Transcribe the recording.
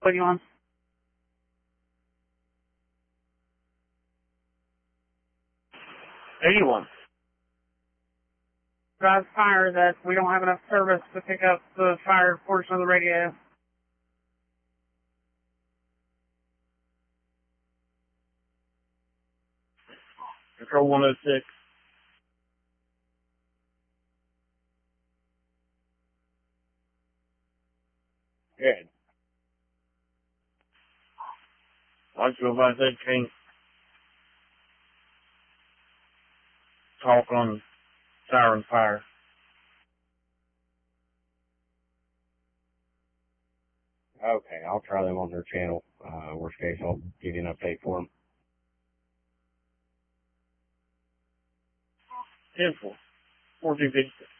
What do you want? Anyone. Drive fire that we don't have enough service to pick up the fire portion of the radio. Control 106. Good. Watch you about that can't talk on siren fire. Okay, I'll try them on their channel. Worst case, I'll give you an update for them. 10-4. 4256.